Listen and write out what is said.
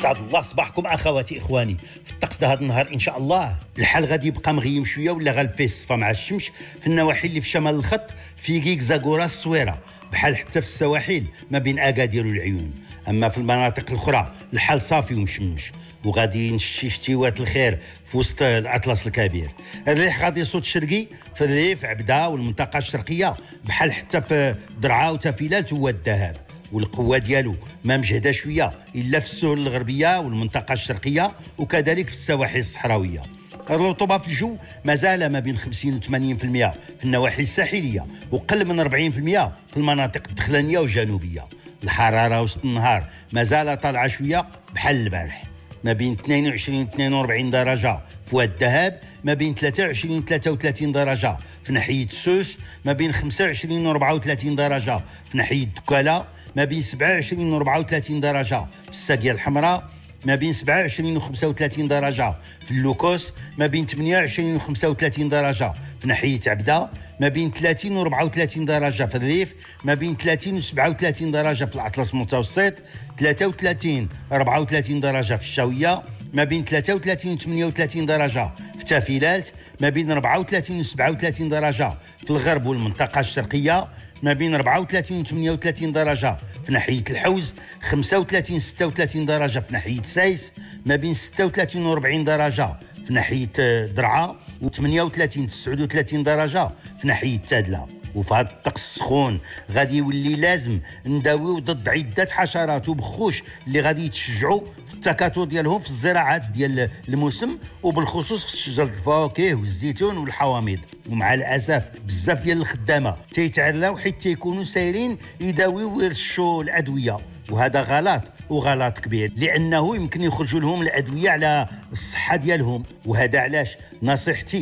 أسعد الله صباحكم أخواتي إخواني. في الطقس هذا النهار إن شاء الله الحال غادي يبقى مغيم شوية ولا غالب فيه الصفا مع الشمس في النواحي اللي في شمال الخط في كيك زاكورا الصويرة، بحال حتى في السواحل ما بين أكادير والعيون. أما في المناطق الأخرى الحال صافي ومشمش وغادي نشتي شتيوات الخير في وسط الأطلس الكبير. الريح غادي يصوت شرقي في الريف عبده والمنطقة الشرقية بحال حتى في درعا وتافيلات والذهب، والقوة ديالو ما مجهدة شوية إلا في السهول الغربية والمنطقة الشرقية وكذلك في السواحل الصحراوية. الرطوبة في الجو مازال ما بين 50 و 80% في النواحي الساحلية وقل من 40% في المناطق الدخلانية والجنوبية. الحرارة وسط النهار مازال طالعة شوية بحال البارح، ما بين 22 و 42 درجة في واد الذهب، ما بين 23 و 33 درجة في ناحية السوس، ما بين 25 و 34 درجة في ناحية دكالة، ما بين 27 و 34 درجة في الساقية الحمراء، ما بين 27 و 35 درجة في اللوكوس، ما بين 28 و 35 درجة في ناحية عبدة، ما بين 30 و 34 درجة في الريف، ما بين 30 و 37 درجة في الأطلس المتوسط، 33 34 درجة في الشاوية، ما بين 33 و 38 درجة في تافيلات، ما بين 34 و 37 درجة في الغرب والمنطقة الشرقية، ما بين 34 و 38 درجة في ناحية الحوز، 35 36 درجة في ناحية سايس، ما بين 36 و 40 درجة في ناحية درعا، و 38 39 درجة في ناحية تادلة. وفي هذا الطقس السخون غادي يولي لازم نداويو ضد عدة حشرات وبخوش اللي غادي يتشجعوا في التكاثر ديالهم في الزراعات ديال الموسم وبالخصوص في شجر الفواكه والزيتون والحوامض. ومع الاسف بزاف ديال الخدامه تيتعلاو حيت تيكونوا سايرين يداويو ويرشوا الادويه، وهذا غلط وغلط كبير لانه يمكن يخرجوا لهم الادويه على الصحه ديالهم. وهذا علاش نصيحتي